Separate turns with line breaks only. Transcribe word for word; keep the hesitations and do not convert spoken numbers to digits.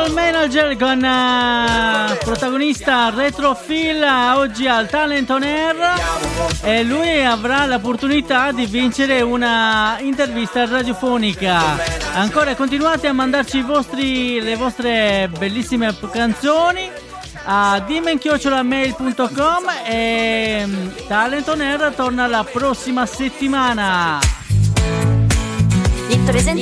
People Manager con uh, protagonista Retro Phil oggi al Talent On Air, e lui avrà l'opportunità di vincere una intervista radiofonica. Ancora continuate a mandarci i vostri, le vostre bellissime canzoni a dimen chiocciola mail punto com, e Talent On Air torna la prossima settimana.
Vi presento